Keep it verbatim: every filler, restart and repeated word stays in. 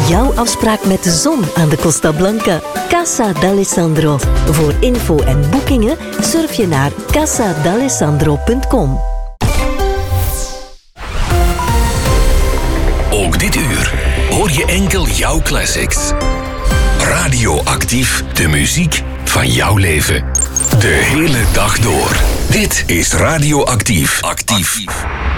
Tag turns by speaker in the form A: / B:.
A: Jouw afspraak met de zon aan de Costa Blanca. Casa d'Alessandro. Voor info en boekingen surf je naar casa d'alessandro punt com.
B: Ook dit uur hoor je enkel jouw classics. Radioactief, de muziek van jouw leven. De hele dag door. Dit is Radioactief. Actief.